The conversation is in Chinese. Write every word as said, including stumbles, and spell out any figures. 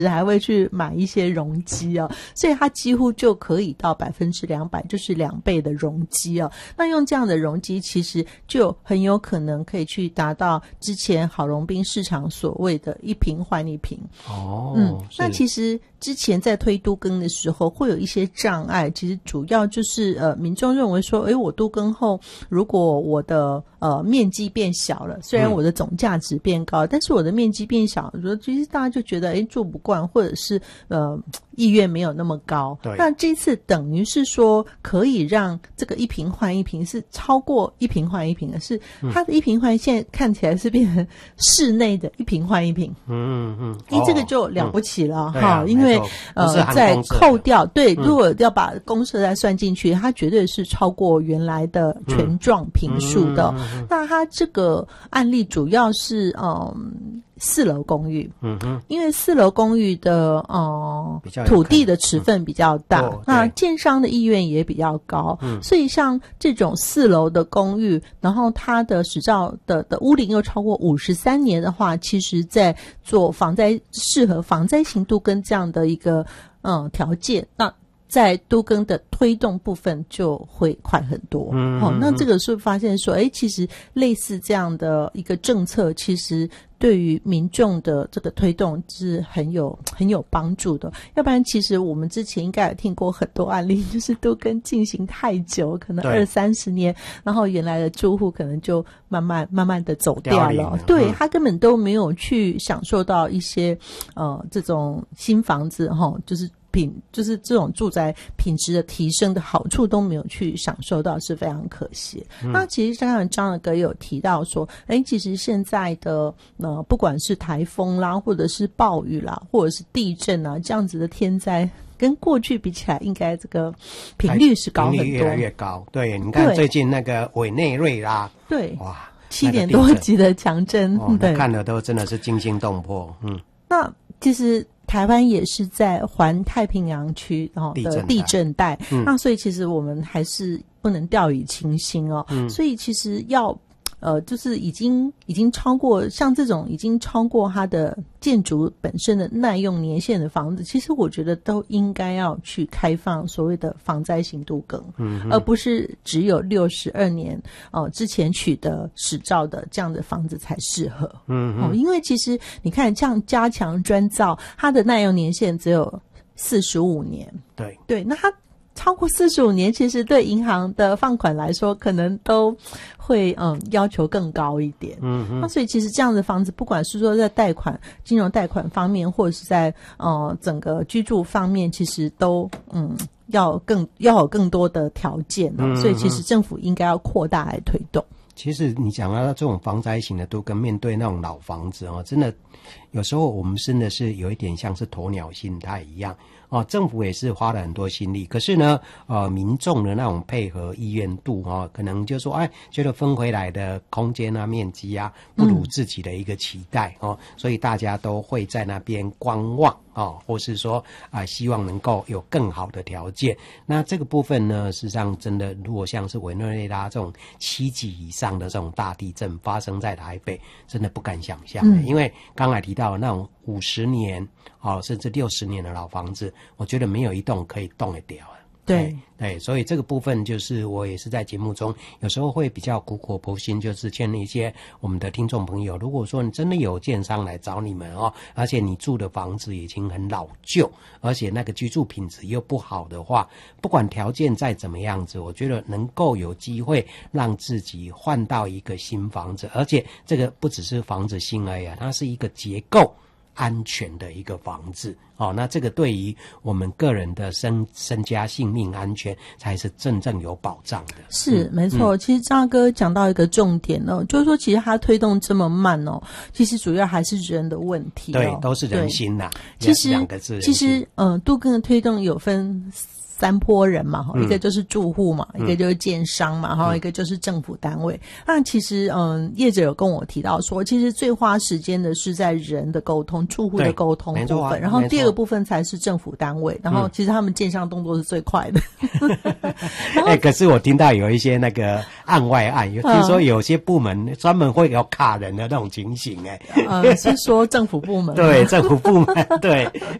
还会去买一些容积哦，所以它几乎就可以到百分之两百，就是两倍的容积哦。那用这样的容积，其实就很有可能可以去达到之前郝龙斌市场所谓的一坪换一坪。 哦， 嗯，那其实之前在推都更的时候，会有一些障碍，其实主要就是呃，民众认为说，诶，我都更后，如果我的呃面积变小了，虽然我的总价值变高，嗯、但是我的面积变小，我说其实大家就觉得，诶，做不惯，或者是呃意愿没有那么高。 对， 那这次等于是说，可以让这个一坪换一坪是超过一坪换一坪的，是它的一坪换，现在看起来是变成室内的一坪换一坪。 嗯嗯， 因为这个就了不起了哈、 嗯啊， 因为呃在扣掉对，如果要把公设再算进去，它绝对是超过原来的权状坪数的。嗯嗯嗯嗯、那它这个案例主要是嗯。四楼公寓，嗯哼，因为四楼公寓的呃土地的持分比较大，嗯、那建商的意愿也比较高，嗯，所以像这种四楼的公寓，然后它的使照的的屋龄又超过五十三年的话，其实在做防灾适合防灾型都更这样的一个嗯条件，那在都更的推动部分就会快很多。嗯，哦，那这个是发现说，诶，其实类似这样的一个政策，其实对于民众的这个推动是很有很有帮助的。要不然，其实我们之前应该有听过很多案例，就是都更进行太久，可能二三十年，然后原来的住户可能就慢慢慢慢的走掉了。对、嗯、他根本都没有去享受到一些呃这种新房子哈，就是品就是这种住宅品质的提升的好处都没有去享受到，是非常可惜。嗯、那其实刚刚张大哥有提到说，哎，其实现在的呃不管是台风啦，或者是暴雨啦，或者是地震啊这样子的天灾，跟过去比起来，应该这个频率是高很多， 频率越来越高。对，你看最近那个委内瑞拉， 对， 哇， 七点多级的强震， 哦、 对， 看了都真的是惊心动魄。嗯， 那其实台湾也是在环太平洋区哦的地震带，嗯、那所以其实我们还是不能掉以轻心哦。嗯、所以其实要呃，就是已经已经超过像这种已经超过它的建筑本身的耐用年限的房子，其实我觉得都应该要去开放所谓的防灾型都更，嗯，而不是只有六十二年哦、呃、之前取得使照的这样的房子才适合，嗯哦，因为其实你看像加强砖造，它的耐用年限只有四十五年， 对对，那它超过四十五年，其实对银行的放款来说，可能都会嗯要求更高一点。嗯嗯。那所以其实这样的房子，不管是说在贷款、金融贷款方面，或者是在呃整个居住方面，其实都嗯要更要有更多的条件哦。嗯嗯。所以其实政府应该要扩大来推动。 其实你讲到这种防灾型的都跟面对那种老房子哦，真的有时候我们真的是有一点像是鸵鸟心态一样。哦，政府也是花了很多心力，可是呢，呃，民众的那种配合意愿度哦，可能就说，哎，觉得分回来的空间啊、面积啊，不如自己的一个期待、嗯、哦，所以大家都会在那边观望哦，或是说啊、呃，希望能够有更好的条件。那这个部分呢，事实上真的，如果像是委内瑞拉这种七级以上的这种大地震发生在台北，真的不敢想象、嗯，因为刚才提到的那种五十年哦，甚至六十年的老房子，我觉得没有一栋可以动得掉。对对，所以这个部分就是我也是在节目中有时候会比较苦口婆心，就是劝一些我们的听众朋友，如果说你真的有建商来找你们哦，而且你住的房子已经很老旧，而且那个居住品质又不好的话，不管条件再怎么样子，我觉得能够有机会让自己换到一个新房子，而且这个不只是房子新而已，它是一个结构安全的一个房子哦，那这个对于我们个人的身身家性命安全才是真正有保障的。 是、嗯、没错、嗯、其实张哥讲到一个重点哦，就是说其实他推动这么慢哦，其实主要还是人的问题、哦、 对，都是人心呐。 其实两个字， 其实嗯，都更的推动有分三波人嘛，哈、 嗯， 一个就是住户嘛，嗯、一个就是建商嘛，哈、嗯，一个就是政府单位。那其实，嗯，业者有跟我提到说，其实最花时间的是在人的沟通、住户的沟通部分，啊、然后第二个部分才是政府单位，然后其实他们建商动作是最快的。 哎、欸，可是我听到有一些那个案外案，有听说有些部门专门会有卡人的那种情形、欸，哎、 嗯，呃，是说政府部门？ 对，政府部门，对，